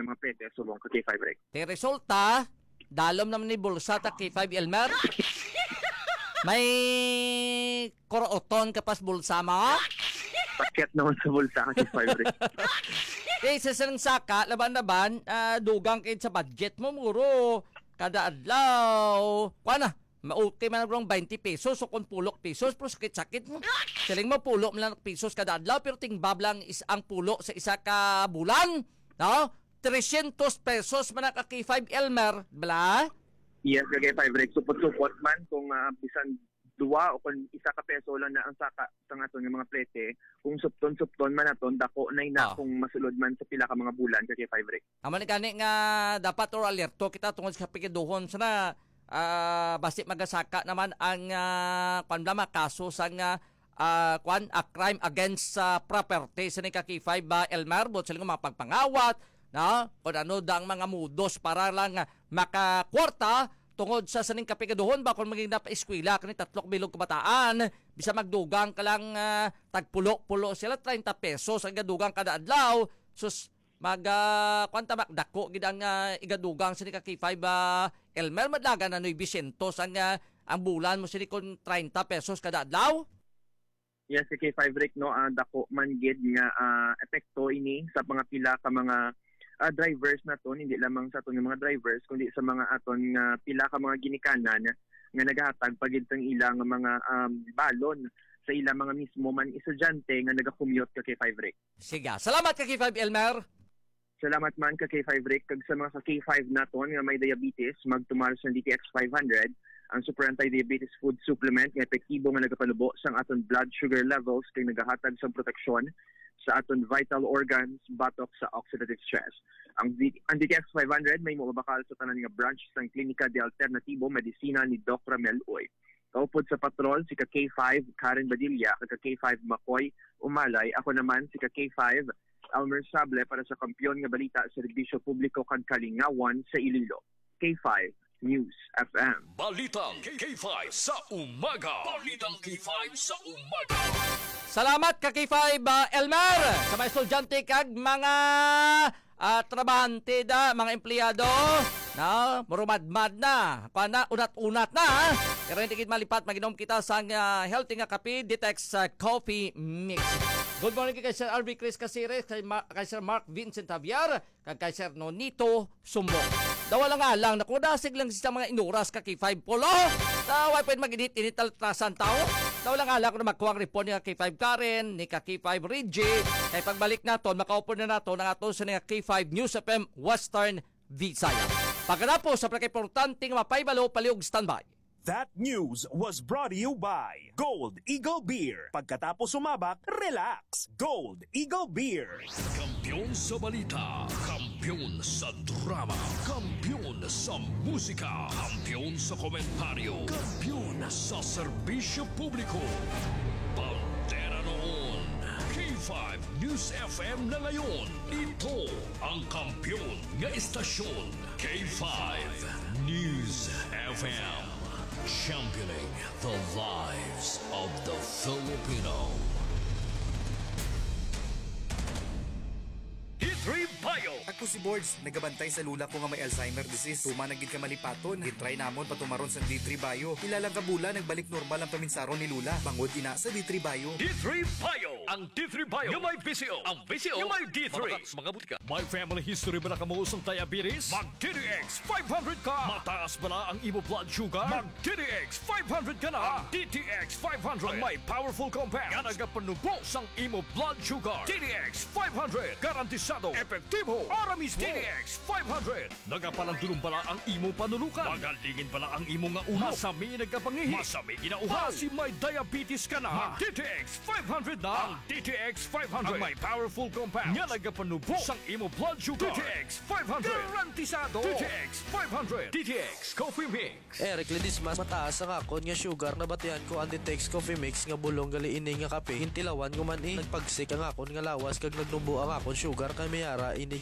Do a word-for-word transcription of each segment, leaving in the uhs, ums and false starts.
ng mga plete subong ka K five Rec. Te resulta, dalom naman ni bulsa ta K five Elmer. May korooton kapas bulsa mo? Paket naman sa bulsa ka K five Rec. Eh, sa sarang saka, laban-laban, uh, dugang kayo sa budget mo, muro. Kada adlaw. Kuha na, ma-okay man ang twenty pesos o kung pulok pesos, pero sakit-sakit mo. Siling mo, pulok mo lang pesos kada adlaw, pero tingbab lang is ang pulok sa isa ka bulan. No? three hundred pesos man ang K five Elmer, bala? Yes, ka K five Rec. Supot-supot man kung uh, bisan dua o kung isa ka peso lang na ang saka sa aton ng mga plete, kung supton-supton man aton dako na ina oh. kung masulod man sa pila ka mga bulan ka K five Rec. Amo ni gani nga dapat or alerto kita tungod sa pikiduhon sana uh, basi magasaka naman ang uh, pandama kaso sa nga uh, kwan a crime against uh, property sa ni ka K five ba Elmer bot sila mga pagpangawat na kung ano dang mga mudos para lang uh, makakwarta tungod sa saning kapigaduhon ba kung maging napa-eskwela kani tatlong bilog kabataan bisa magdugang ka lang uh, tagpulo-pulo sila thirty pesos ang gadugang kada adlaw sus mag uh, kwanta magdako gid ang uh, igadugang sa ni ka K five uh, Elmer madlaga na noy Vicento ang uh, ang bulan mo sini kon thirty pesos kada adlaw. Yes, sa K five Rec no uh, dako man gid nga uh, epekto ini sa mga pila ka mga Uh, drivers na to, hindi lamang sa aton ng mga drivers, kundi sa mga aton nga uh, pila ka mga ginikanan nga naghatag pagid sang ilang mga um, balon sa ilang mga mismo man estudyante nga naga-commute ka K five Rec. Sige, salamat ka K five Elmer. Salamat man ka K five Rec kag sa mga ka K five naton nga may diabetes magtumal sa D T X five hundred ang super anti-diabetes food supplement nga epektibo nga nagapanubo sang aton blood sugar levels kay nagahatag sa proteksyon sa aton vital organs batok sa oxidative stress. Ang, ang D T X five hundred may mabakal sa tanan nga branch sang Klinika de Alternativo Medicina ni Doc Ramel Uy. Kaupod sa patrol si ka K five Karen Badilla, ka K five Makoy Umalay, ako naman si ka K five Elmer Sable para sa kampiyon nga balita sa serbisyo publiko kag Kalingawan sa Iloilo. K five News F M. Balitang K five sa umaga. Balitang K five sa umaga. Salamat ka K five uh, Elmer sa mga estudyante kag mga uh, trabahante da, mga empleyado na murumadmad na kana unat-unat na ha? Pero hindi kit malipat maginom kita sa uh, healthy nga kape Detox uh, Coffee Mix. Good morning kay Sir R V Chris Casires, kay, Ma- kay Sir Mark Vincent Javier, kag kay Sir Nonito Sumbo. Dawa lang nga lang, nakudasig lang sa mga inuras ka K five polo. Dawa pwede mag-init-init taltasan tao. Daw lang ala ko na magkuha ang report ni K five Karen, ni K five Reggie. Kaya pagbalik naton, makaupo na nato ng ato sa K five News F M Western Visaya. Pagkanapo sa pagkaimportanteng mapaybalo paliog standby. That news was brought to you by Gold Eagle Beer. Pagkatapos sumabak, relax. Gold Eagle Beer. Kampiyon sa balita, kampiyon sa drama, kampiyon sa musika, kampiyon sa komentaryo, kampiyon sa serbisyo publiko. Pantera noon, K five News F M na ngayon. Ito ang kampiyon nga istasyon, K five News F M. Championing the lives of the Filipino. D three Bio. Ako si Boards, nagabantay sa lula ko nga may Alzheimer disease. Tuma nagid ka malipaton, gitry namon patumaron sa D three Bio. Ilalang kabula, nagbalik normal ang paminsaron ni Lula. Bangod ina sa D three Bio. D three Bio. Ang D three Bio yung may V C O. Ang V C O yung may D three. Mga, mga butika. May family history ba na kamuusong diabetes? Mag D D X five hundred ka. Mataas ba na ang imo blood sugar? Mag D D X five hundred ka na. Ang D T X five hundred ang may powerful compound nga nagapanubo sang imo blood sugar. D D X five hundred garantisado, epektibo, para mismo. D D X five hundred nagapalandulong bala ang imo panulukan. Magalingin bala ang imo nga ulo. Masami nagkapangihi. Masami ginauhaw. Kasi may diabetes ka na. Mag D T X five hundred na. Ang D T X five hundred ang may powerful compound nga nagapanubo sang imo blood sugar. D T X five hundred garantisado. D T X five hundred. D T X Coffee Mix. Eric Ledismas, mataas ang akon nga sugar na batian ko ang Ditex Coffee Mix nga bulong gali ini nga kape. Hintilawan ko man eh. Nagpagsik ang akon nga lawas kag nagnubo ang akon sugar kay mayara ini gali nga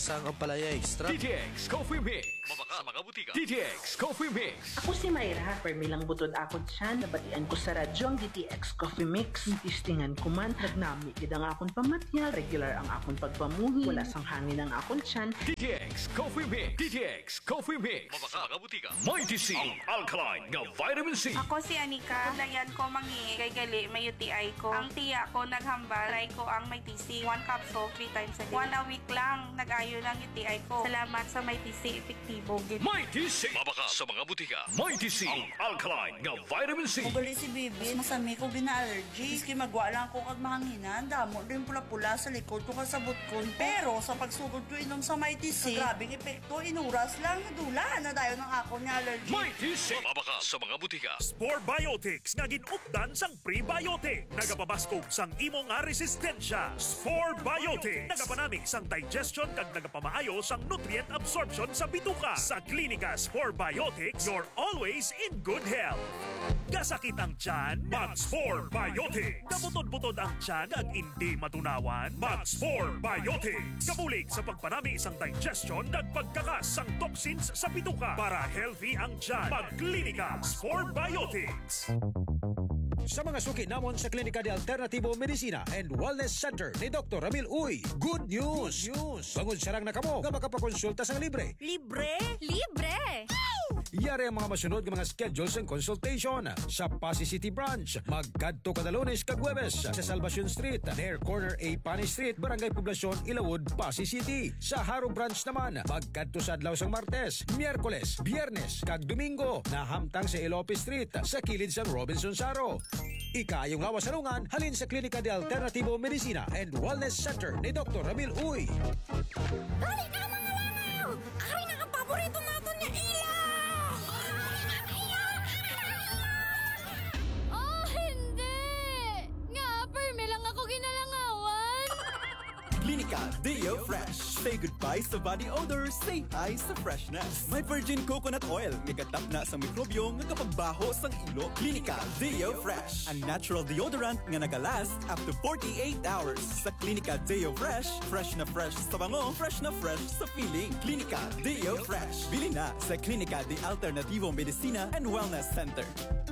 sang Ampalaya Extra. D T X Coffee Mix. Mabaka sa mga butika. D T X Coffee Mix. Ako si Mayra, permilang butod akon siya, nabatian ko sa radyo ang D T X Coffee Mix. Tistingan ko man, nagnami gid ang akon pamatyal, regular ang akon pagpamuhi, wala sang hangin ang akon tiyan. D T X Coffee Mix. D T X Coffee Mix. Mabaka sa mga butika. Mighty C. Ang alkaline nga vitamin C. Ako si Anika. Dayan ko mangi kay gali may U T I ko. Ang tiya ko naghambal, try ko ang may T C. One capsule, three times a day. One a week lang, nag-ayo ng U T I ko. Salamat sa may T C, epektibo. Mighty C. Mabaka sa mga butika. Mighty C. Ang alkaline nga vitamin C. Ugali si Bibi, masami ko gina-allergy. Iski magwa lang ko kag mahanginan, damo din pula-pula sa likod ko kasabot ko. Pero sa pagsugod ko inom sa Mighty C, grabing epekto, inuras lang, nadula na dayon ng ako ni allergy. Mighty C. Mabaka sa mga butika. Spore Biotics nga ginupdan sang prebiotic. Nagapabaskog sang imo nga resistensya. Spore Biotics. Nagapanami sang digestion kag nagapamaayo sang nutrient absorption sa bituka. Sa Klinika Spore Biotics, you're always in good health. Kasakit ang tiyan, Mag-Spore Biotics. Kabutod-butod ang tiyan at hindi matunawan, Mag-Spore Biotics. Kabulig sa pagpanami isang digestion at pagkakas sang toxins sa bituka para healthy ang tiyan. Mag-Klinika Spore Biotics. Sa mga suki namon sa Klinika de Alternativo Medicina and Wellness Center ni Doctor Ramil Uy, good news! Good news! Bangod sarang na kamo nga makapakonsulta sang libre. Libre? Libre! Iyari ang mga masunod nga mga schedules and consultation sa Pasig City Branch. Magkadto kada Lunes kag Huwebes sa Salvacion Street, near corner A Pani Street, Barangay Poblacion, Ilawod, Pasig City. Sa Haro Branch naman, magkadto sa adlaw sang Martes, Miyerkules, Biyernes kag Domingo, nahamtang sa Ilope Street sa kilid sang Robinson Saro. Ikayong lawas salungan halin sa Klinika de Alternativo Medicina and Wellness Center ni Doctor Ramil Uy. Dali na mga langaw! Ari na ang paborito natin niya ilaw! Oh, hindi! Nga, perme lang ako ginalangawan! Klinika Deo Fresh. Say goodbye sa body odor, say hi sa freshness. May virgin coconut oil, nagatap na sa mikrobyo nga kapagbaho sang ilo. Klinika Deo Fresh. Ang natural deodorant nga nagalast up to forty-eight hours. Sa Klinika Deo Fresh, fresh na fresh sa bango, fresh na fresh sa feeling. Klinika Deo Fresh. Bili na sa Klinika de Alternativo Medicina and Wellness Center.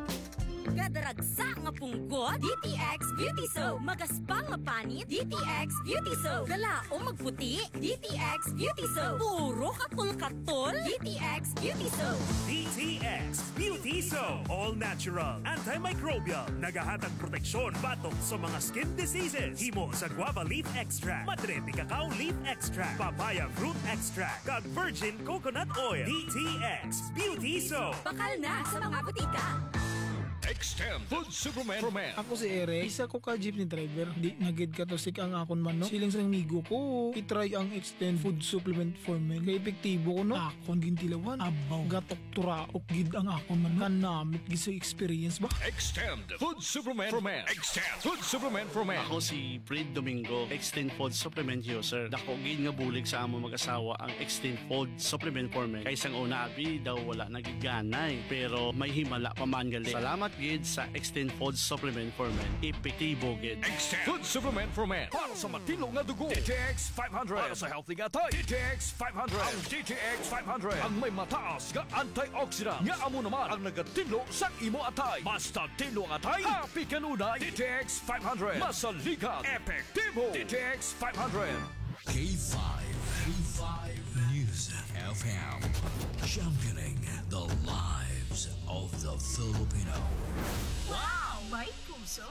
Gadaragsa nga punggot, D T X Beauty Soap. Magaspang nga panit, D T X Beauty Soap. Galao magputi, D T X Beauty Soap. Puro katol-katol, D T X Beauty Soap. D T X Beauty Soap. All natural, antimicrobial, nagahatag proteksyon batok sa mga skin diseases. Himo sa guava leaf extract, madre de cacao leaf extract, papaya fruit extract, kag virgin coconut oil. D T X Beauty Soap. Bakal na sa mga butika. Extend Food Supplement for Men. Ako si Eric, isa ko ka jeepney driver. Di nagid ka to sik ang akon man no. Siling sa migo ko, itry ang Extend Food Supplement for Men. Kaya epektibo ko no. Akon gintilawan, abaw, gatok turaok gid ang akon man. Kanamit gid sa experience ba? Extend Food Supplement for Men. Extend Food Supplement for Men. Ako si Fred Domingo, Extend Food Supplement user. Dako gid nga bulig sa among mag-asawa ang Extend Food Supplement for Men. Kay sang una abi daw wala nagiganay, pero may himala pa man gali. Salamat gid sa Extend Food Supplement for Men. Epektibo gid. Extend Food Supplement for Men. Para sa matino nga dugo. D T X five hundred. Para sa healthy nga tay. D T X five hundred. Ang D T X five hundred. Ang may mataas nga antioxidant. Nga amo naman ang nagatilo sa imo atay. Basta tilo ang atay. Happy kanunay. D T X five hundred. Masaligan. Epektibo. D T X five hundred. K five. K five News F M. Championing the lives of the Filipino. Wow! May puso!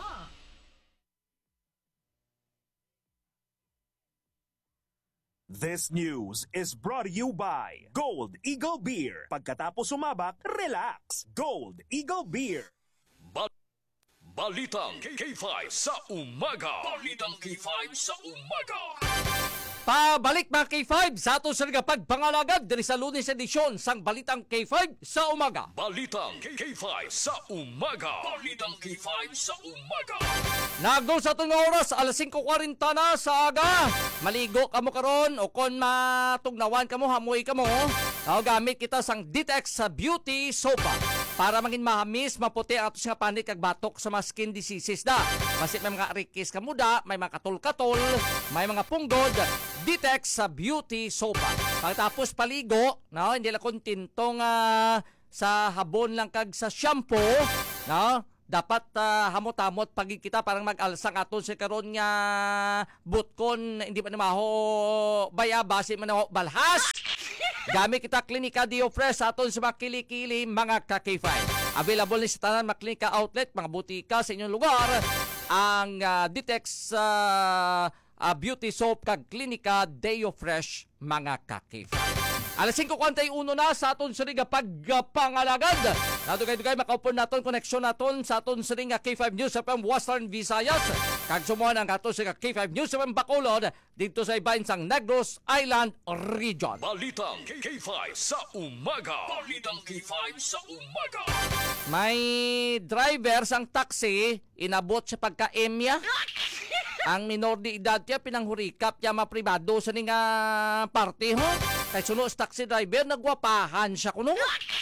This news is brought to you by Gold Eagle Beer. Pagkatapos sumabak, relax. Gold Eagle Beer. Ba- Balitang K five sa umaga. Balitang K five sa umaga. Pabalik mga K five sa ato sa pagpangalagad diri sa Lunes edisyon sang Balitang K five sa umaga. Balitang K five sa umaga. Balitang K five sa umaga. Nagdo sa itong oras, alas singko kwarenta na sa aga. Maligo ka mo karon o kon matugnawan ka mo, hamoy ka mo. Gamit kita sang D T X sa Beauty Soap. para maging mahamis, maputi ang atos nga panit kag batok sa mga skin diseases da. Kasi may mga rikis ka muda, may mga katol-katol, may mga punggod, Ditex sa beauty soap. Pagkatapos paligo, no, hindi lang kontintong uh, sa habon lang kag sa shampoo, no, dapat uh, hamot-hamot pag kita parang mag-alsang aton sa karon nga butkon hindi pa namaho bayaba si manaho balhas. Gamit kita Klinika Dio Fresh aton sa mga kilikili mga kakifay. Available ni sa tanan mga klinika outlet, mga butika sa inyong lugar ang uh, Ditex uh, uh, beauty soap kag Klinika Dio Fresh mga kakifay. Alas singko kwenta y uno na sa aton sariga pagpangalagad. Nato kayo kayo makaupon naton koneksyon naton sa aton sariga K five News F M Western Visayas. Kag sumuhan ang aton sariga K five News F M Bacolod dito sa ibahin sang Negros Island Region. Balitang K five sa umaga. Balitang K five sa umaga. May driver sang taxi inabot sa pagka-emya. Ang minor de edad niya pinanghurikap niya mapribado sa nga party ho. Kay suno sa taxi driver nagwapahan siya kuno.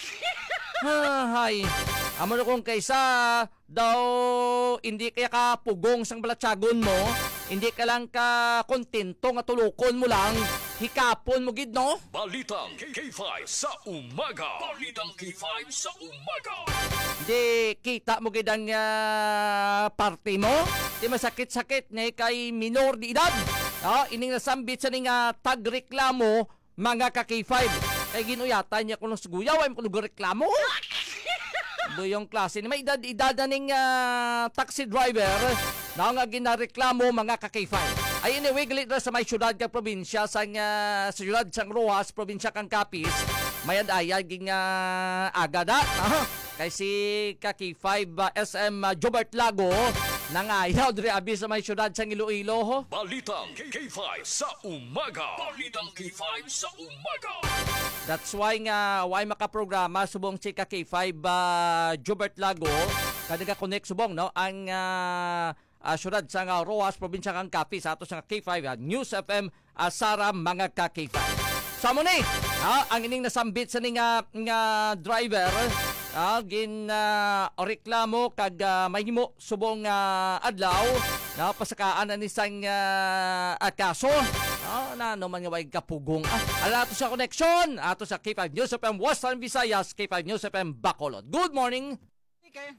Hay. Amo na kung kaysa daw hindi kaya ka pugong sang balatsagon mo, hindi ka lang ka kontento nga tulukon mo lang, hikapon mo gid no? Balitang K five sa umaga. Balitang K five sa umaga. Di kita mo gid ang uh, party mo, di masakit-sakit nga kay minor di edad. No, ining nasambit sa ning uh, tagreklamo mga ka K five. Kay ginuyatan niya kuno suguyaw ay kuno reklamo. Do yung klase ni may edad edad na ning uh, taxi driver na nga ginareklamo mga ka K five. Ay anyway galit na sa may syudad kag probinsya sang uh, sa syudad sang Rojas, probinsya kang Capiz. May adaya ging uh, agada. Uh, kay si ka K five uh, S M uh, Jobert Lago nangayaw diri abi sa may syudad sang Iloilo ho. Balitang K five sa umaga. Balitang K five sa umaga. That's why nga why makaprograma subong si ka K five uh, Jobert Lago kada ka connect subong no ang uh, uh, syudad sa uh, Rojas probinsya kang Capiz sa ato sa K five uh, News F M uh, Sara mga ka K five. Sa mo ni uh, ang ining nasambit sa ning uh, nga driver uh, gin uh, reklamo kag uh, mahimo subong uh, adlaw na pasakaan na ni sang uh, kaso. Oh, na no man nga way kapugong. Ah, ala ato sa connection. Ato sa K five News F M Western Visayas, K five News F M Bacolod. Good morning. Okay.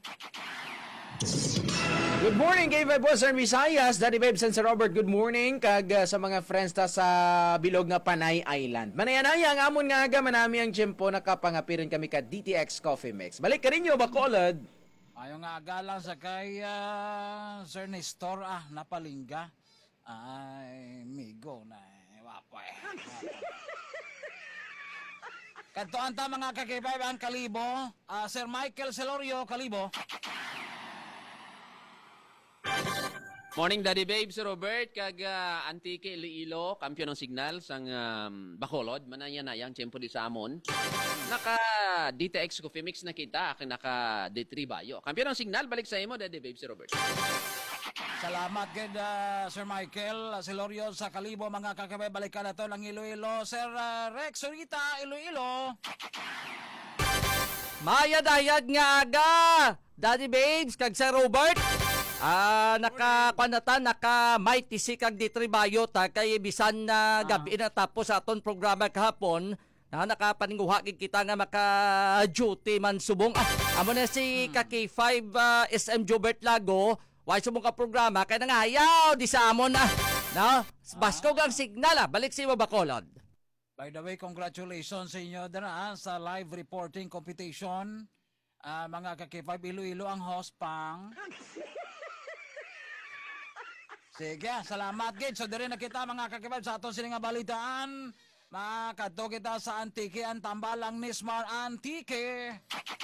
Good morning, K five Western Visayas. Daddy Babes and Sir Robert, good morning. Kag uh, sa mga friends ta sa bilog nga Panay Island. Manayanaya, ang amon nga aga manami ang tiyempo nakapangapirin kami ka D T X Coffee Mix. Balik ka rin nyo, Bacolod. Ayaw nga aga lang sa kay uh, Sir Nestor, ah, napalingga. Ay, migo na. Wapo eh. Kanto anta mga kakibay ang Kalibo. Uh, Sir Michael Celorio, Kalibo. Morning, Daddy Babe, Sir Robert, kag uh, Antique Iloilo, kampiyon ng signal sang um, Bacolod, manaya na yang tiyempo di sa amon. Naka D T X Coffee Mix na kita, naka D three Bayo. Kampiyon ng signal, balik sa imo, Daddy Babe, Sir Robert. Salamat kid uh, Sir Michael Celorio sa Kalibo, mga kakabay, balik ka na to ng Iloilo. Sir uh, Rex Urita, Iloilo. Mayad-ayad nga aga, Daddy Babes, kag Sir Robert. Ah, naka kwanata naka may tisik kag D three Bayo ta kay bisan na gabi na tapos aton programa kahapon na nakapaninguha gid kita nga maka duty man subong. Ah, amo na si ka K five uh, S M Jobert Lago, why subong ka programa kay nangayaw di sa amon ah. No? Basko gang signal ah, balik si mo Bacolod. By the way, congratulations sa inyo dana sa live reporting competition. Uh, mga ka K five Iloilo ang host pang. Sige, salamat gid. So diri na kita mga kakibay sa aton sining balitaan. Makadto kita sa Antique ang tambalang ni Smart Antique.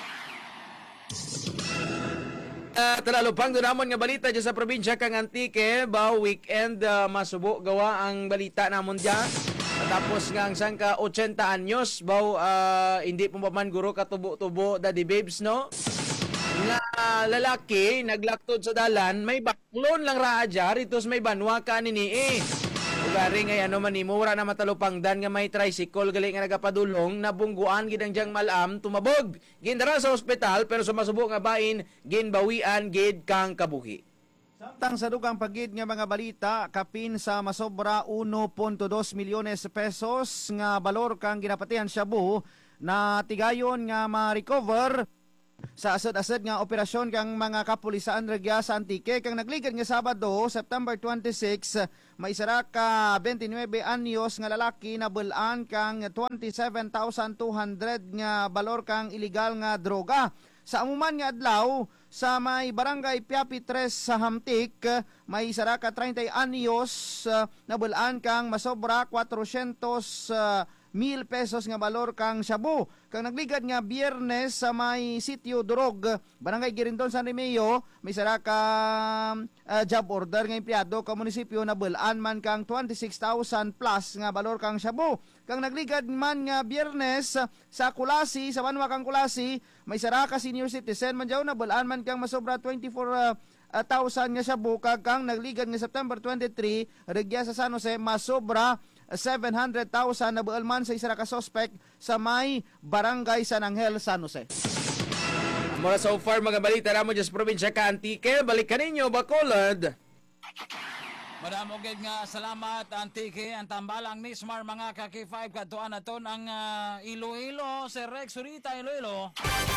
Uh, talalupang dunamon nga balita dyan sa probinsya kang Antique. Ba weekend uh, masubo gawa ang balita namon dyan. Tapos nga ang sangka eighty anyos. Ba uh, hindi po man guro katubo-tubo Daddy Babes no? Nga uh, lalaki naglaktod sa dalan may baklon lang ra dyan ritos may banwa ka nini eh. Ug gari ngay ano man ni mura na matalupangdan nga may tricycle gali nga nagapadulong nabungguan gid ang diyang malam tumabog. Gindara sa ospital pero sumasubok nga bain ginbawian gid kang kabuhi. Samtang sa dugang pagid nga mga balita, kapin sa masobra one punto two milyones pesos nga balor kang ginapatihan Shabu na tigayon nga ma-recover sa asad-asad nga operasyon kang mga kapulisan regya sa Antique kang nagligad nga Sabado, September twenty-six, may isara ka twenty-nine anyos nga lalaki na bulan kang twenty-seven thousand two hundred nga balor kang illegal nga droga. Sa amuman nga adlaw sa may barangay Piapi tres sa Hamtik, may isara ka thirty anyos uh, na bulan kang masobra four hundred mil pesos nga balor kang Shabu. Kang nagligad nga Biyernes sa may sitio Durog, barangay Girindon, San Remeo, may isara ka uh, job order nga empleyado ka munisipyo na bulan man kang twenty-six thousand plus nga balor kang Shabu. Kang nagligad man nga Biyernes sa Kulasi, sa Banwa kang Kulasi, may isara ka senior citizen man jaw na bulan man kang masobra twenty-four uh, Uh, thousand nga Shabu. Kang nagligad nga September twenty-three regya sa San Jose masobra seven hundred thousand na bualman sa isa ka suspect sa may barangay San Angel, San Jose. Mula so far mga balita ramo sa probinsya ka Antique, balikan ninyo Bacolod. Madamo gid nga salamat Antique ang tambalang ni Smart mga ka K five kadtuan naton ang uh, Iloilo si Rex Urita Iloilo.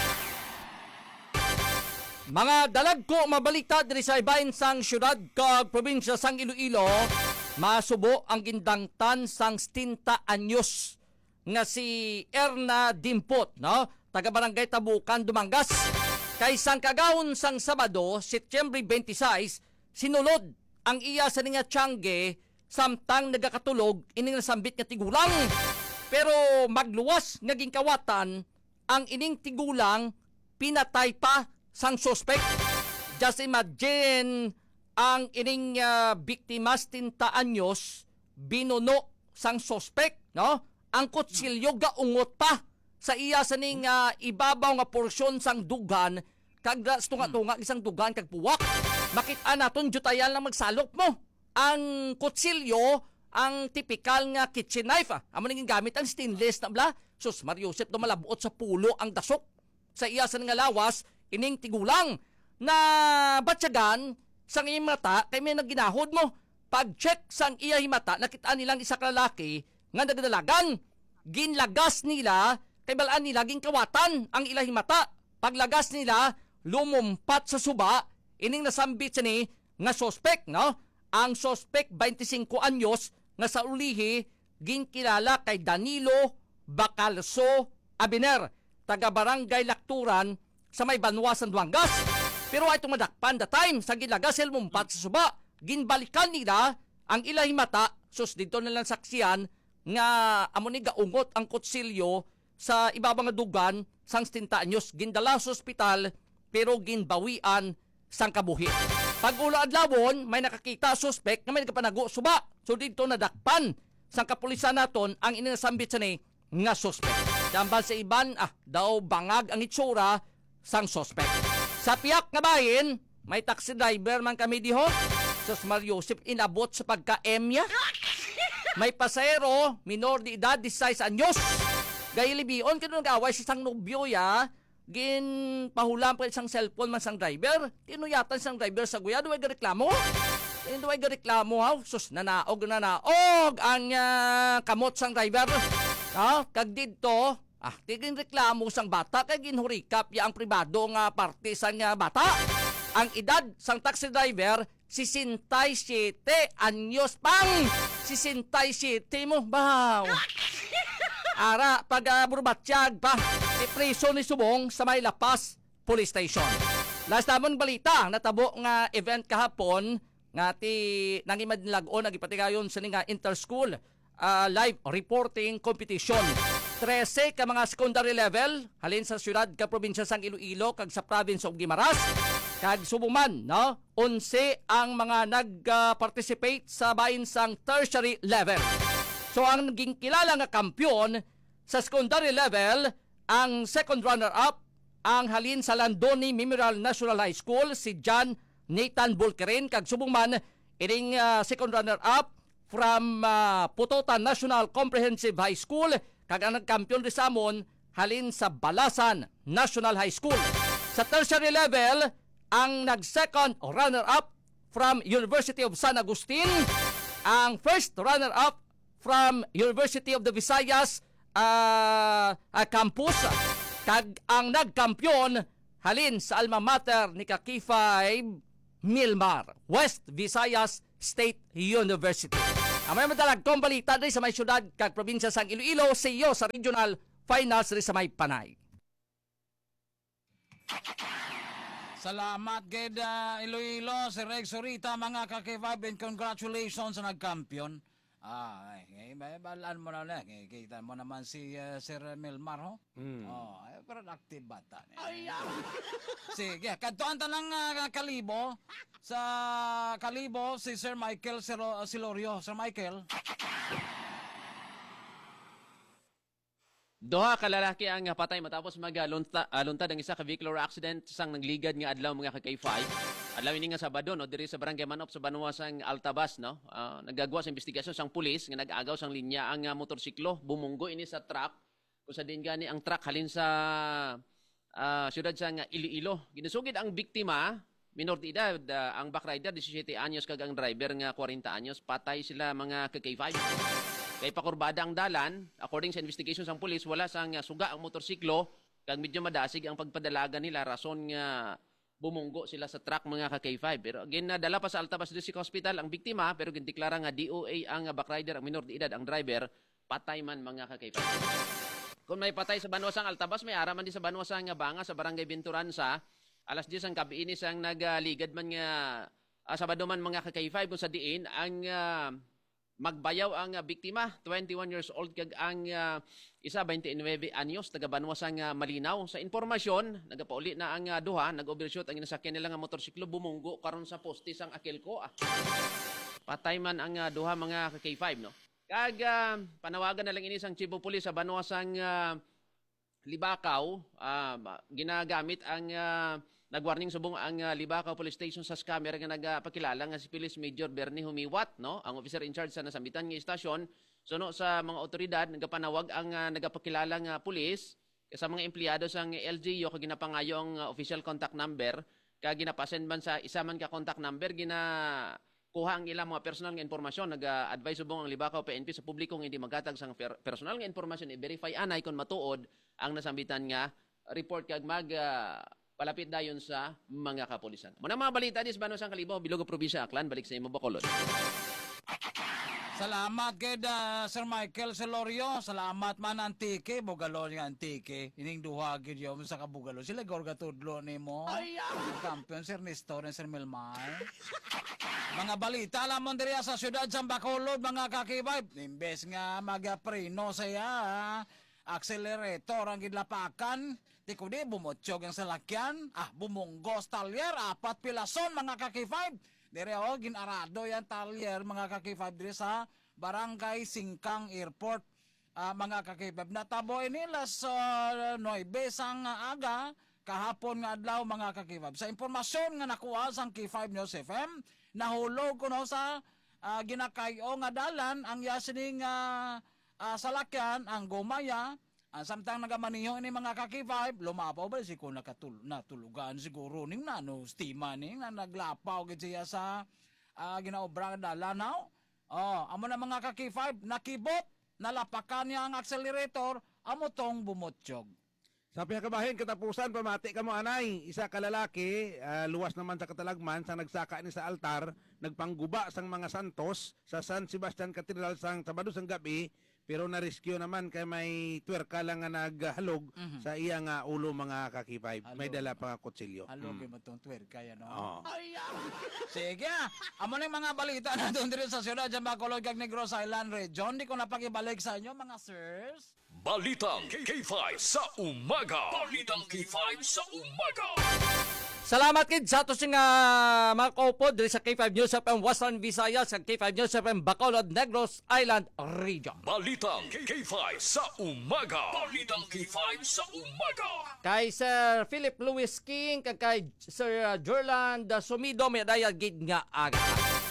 Mga dalagko mabalita diri sa ibahin sang syudad kag probinsya sang Iloilo, masubo ang gindangtan sang stinta anyos nga si Erna Dimpot, no? Taga barangay Tabukan, Dumangas. Kay sang kagahon sang Sabado, Setyembre twenty-six, sinulod ang iya sa nga tiyangge samtang nagakatulog ining nasambit nga tigulang. Pero magluwas nga gingkawatan ang ining tigulang pinatay pa sang suspect. Just imagine ang ining uh, biktima stinta anyos binuno sang suspect, no? Ang kutsilyo gaungot pa sa iya sa ning uh, ibabaw nga porsyon sang dugan kag tunga-tunga isang dugan kag puwak. Makita naton jutayan lang magsalok mo. Ang kutsilyo ang typical nga kitchen knife. Ah. Amo ningin gamit ang stainless na bla. Sus Mariusep do malabuot sa pulo ang dasok. Sa iya sa nga lawas ining tigulang na batyagan sang iyang mata kay may nagginahod mo. Pag-check sang iya himata, nakita nilang isa ka lalaki nga nagdalagan. Ginlagas nila, kay balaan nila ginkawatan ang ila himata. Paglagas nila, lumumpat sa suba, ining nasambit sa ni nga sospek, no? Ang sospek twenty-five anyos nga sa ulihi ginkilala kay Danilo Bacalso Abiner, taga barangay Lakturan sa may Banwasan, Duangas. Pero ay tumadakpan the time sa gilagas lumumpat sa suba. Ginbalikan nila ang ilahi mata, sus dito nalang saksiyan nga amo ni gaungot ang kutsilyo sa ibabang nga dugan sang stinta anyos. Gindala sa ospital pero ginbawian sang kabuhi. Pag ulo adlawon may nakakita suspect nga may nagapanago suba. So dito nadakpan sang kapulisan naton ang inasambit sa ni nga suspect. Dambal sa iban ah daw bangag ang itsura sang suspect. Sa piyak nga bahin, may taxi driver man kami diho. Sus Mariusep inabot sa pagka-emya. May pasahero, minor de edad, sixteen anyos. Gayilibion, kino nag-away sa isang nobyo ya. Gin pahulam pa isang cellphone man sang driver. Tinuyatan sang driver sa guya, duway gareklamo. Duway gareklamo ha. Sus, nanaog, nanaog ang uh, kamot sang driver. Ha? Kag dito, ah, tiging reklamo sang bata kay ginhurikap ya ang pribado nga parte sang nga bata. Ang edad sang taxi driver sixty-seven anyos pang. sixty-seven mo bahaw. Ara pag uh, burbatsyag pa ipriso ni subong sa may Lapas Police Station. Last namon balita natabo nga event kahapon nga ti nangimadlagon nagipatigayon sa nga inter-school uh, live reporting competition. thirteen ka mga secondary level halin sa syudad ka probinsya sang Iloilo kag sa province of Guimaras kag Subuman, no? eleven ang mga nag-participate uh, sa bahin sang tertiary level. So ang naging kilala nga kampyon sa secondary level, ang second runner-up ang halin sa Landoni Memorial National High School si John Nathan Bulkerin kag Subuman ining uh, second runner-up from uh, Putotan National Comprehensive High School kag ang nagkampiyon ri sa amon halin sa Balasan National High School. Sa tertiary level, ang nag-second runner-up from University of San Agustin, ang first runner-up from University of the Visayas uh, uh, campus, kag ang nagkampiyon halin sa alma mater ni K five Milmar, West Visayas State University. Ang may madalag kong balita rin sa may syudad kag probinsya sang Iloilo sa iyo sa regional finals rin sa may Panay. Salamat gid uh, Iloilo, si Rex Sorita, mga kakivab, and congratulations sa nagkampiyon. Ah, ay, ay, balaan mo na lang. Eh, kita mo naman si uh, Sir Milmar, ho? Mm. Oh, ay, productive bata. Ay, sige, kantuan ta lang uh, kalibo. Sa kalibo, si Sir Michael Silo- Silorio. Sir Michael. Duha ka lalaki ang patay matapos magalunta uh, luntad ang isa ka vehicular accident sang nagligad nga adlaw mga ka K five. Adlaw ini nga Sabado no diri sa Barangay Manop sa Banwa sang Altabas no. Uh, nagagawa sa investigasyon sang pulis nga nag-agaw sang linya ang uh, motorsiklo, bumunggo ini sa truck. Kung sa din gani ang truck halin sa uh, siyudad sang Iloilo. Ginasugid ang biktima, minor de edad, uh, ang back rider seventeen anyos kag ang driver nga forty anyos, patay sila mga ka K five. Kay pakurbada ang dalan, according sa investigation sang pulis, wala sang uh, suga ang motorsiklo, kag medyo madasig ang pagpadalaga nila, rason nga bumunggo sila sa truck mga ka K five. Pero again, nadala pa sa Altabas District Hospital ang biktima, pero gintiklara nga D O A ang uh, back rider, ang minor de edad, ang driver, patay man mga ka K five. Kung may patay sa Banwasang Altabas, may araman din sa Banwasang nga Banga sa Barangay Binturansa, alas diyes ang kabiinis ang nagligad man nga uh, Sabado man mga ka K five, kung sa diin ang uh, magbayaw ang uh, biktima, twenty-one years old kag ang uh, isa twenty-nine anyos taga Banwasang uh, Malinaw. Sa informasyon, nagapauli na ang uh, duha, nag-overshoot ang inasakyan nila nga motorsiklo, bumunggo karon sa poste sang Akilco. Ah. Patay man ang uh, duha mga K five no. Kag uh, panawagan na lang ini sang Chief of Police sa Banwasang uh, Libakaw, uh, ginagamit ang uh, nagwarning subong ang uh, Libakaw Police Station sa scammer nga nagpakilala nga si Police Major Bernie Humiwat, no? Ang officer in charge sa nasambitan nga istasyon. Suno sa mga otoridad, nagapanawag ang uh, nagapakilala nga pulis sa mga empleyado sa L G U kag ginapangayo ang uh, official contact number kag ginapasend man sa isa man ka contact number gina kuha ang ilang mga personal nga impormasyon. Nag-advise subong ang Libakaw P N P sa publiko nga hindi maghatag sang per- personal nga impormasyon, i-verify anay kung matuod ang nasambitan nga report kag mag uh, palapit dayon sa mga kapulisan. Muna mga balita dis Banwasang Kalibo, Bilogo Probinsya, Aklan, balik sa imo Bacolod. Salamat kay uh, Sir Michael Silorio. Salamat man Antike, Bugalo nga Antike. Ining duha gid yo sa kabugalo. Sila gorga tudlo nimo. Kampiyon Sir Nestor and Sir Milmar. Mga balita lamon diri sa siyudad sa Bacolod mga kakibay. Imbes nga magapreno saya, accelerator ang gidlapakan. Di ko di bumotsyog ang salakyan. Ah, bumunggos talyer, apat pilason mga ka-K five. Dire o, ginarado yan talyer mga ka-K five dire sa Barangay Singkang Airport. Ah, mga ka-K five. Nataboy nila sa Noybe sang aga, kahapon nga adlaw mga ka-K five. Sa impormasyon nga nakuha sang K five News F M, nahulog ko no sa uh, ginakayo nga dalan ang yasining uh, uh, salakyan, ang gumaya. Ang samtang nagamaniho ini mga ka-K five, lumapaw ba si ko nakatul natulugan siguro ning nano stima ning na naglapaw gid siya sa uh, ginaobra nga dalanaw. Oh, amo na mga ka-K five nakibot, nalapakan niya ang accelerator, amo tong bumotsyog. Sa piyakabahin, katapusan, pamati ka mo anay. Isa ka lalaki, uh, luwas naman sa katalagman, sa nagsaka ni sa altar, nagpangguba sang mga santos sa San Sebastian Cathedral sang Sabado sang gabi, pero na-rescue naman kay may twerka lang nga naghalog mm-hmm. sa iya nga ulo mga ka-K five. May dala pa nga kutsilyo. Halog mm. mo itong twerka yan, no? Oo. Sige, amo na yung mga balita na doon dito sa siyudad sa Bacolod kag Negros Island Region. Di ko na pakibalik sa inyo, mga sirs. Balitang K five sa umaga. Balitang K five sa umaga. Salamat kid sa ato sing uh, mga kaupod diri sa K five News F M Western Visayas sa K five News F M Bacolod, Negros Island Region. Balitang K five sa umaga. Balitang K five sa umaga. Kay Sir Philip Louis King kag kay Sir uh, Jorland uh, Sumido may dayag gid nga aga.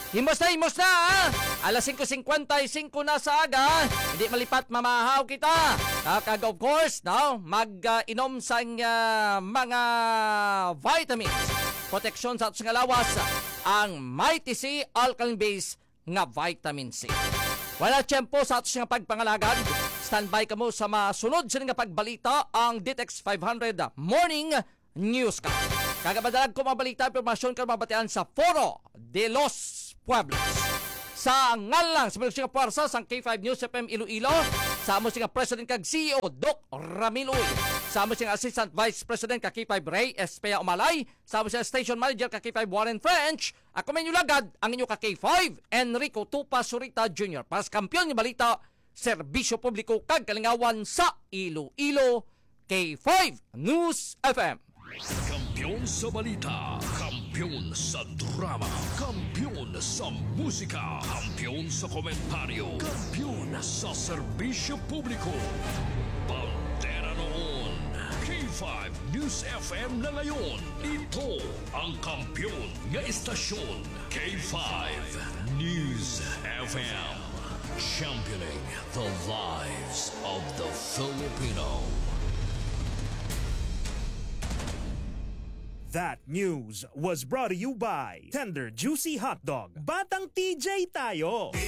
Himos na, himos na! Alas five fifty-five na sa aga. Hindi malipat mamahaw kita. Kag of course, no, mag-inom uh, sa uh, mga vitamins. Proteksyon sa atos nga lawas. Ang Mighty C Alkaline Base nga vitamin C. Wala tiyempo sa atos nga pagpangalagad. Standby ka mo sa masunod sa nga pagbalita ang D T X five hundred Morning News ka. Kagabadalag ko mabalita impormasyon ka mabatian sa Foro de los Pueblos. Sa ngalang sa mga puwersa sa K five News F M Iloilo, sa mo nga President kag C E O Doc Ramiloy, sa mo nga Assistant Vice President kag K five Ray Espea Umalay, sa mo Station Manager kag K five Warren French, ako men lagad ang inyo kag K five Enrico Tupa Surita Junior Para sa kampiyon ng balita, serbisyo publiko kag kalingawan sa Iloilo, K five News F M. Kampiyon sa balita, kampiyon sa drama, kampiyon sa musika, kampiyon sa komentaryo, kampiyon sa serbisyo publiko. Pantera noon, K five News F M na ngayon. Ito ang kampiyon nga istasyon, K five News F M. Championing the lives of the Filipino. That news was brought to you by Tender Juicy Hotdog. Batang T J tayo!